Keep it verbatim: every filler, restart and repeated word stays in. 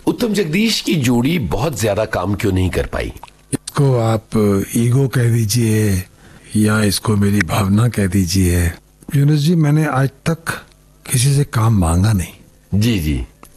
उत्तम जगदीश की जोड़ी बहुत ज्यादा काम क्यों नहीं कर पाई? इसको आप ईगो कह दीजिए या इसको मेरी भावना कह दीजिए। यूनुस जी, मैंने आज तक किसी से काम मांगा नहीं। जी जी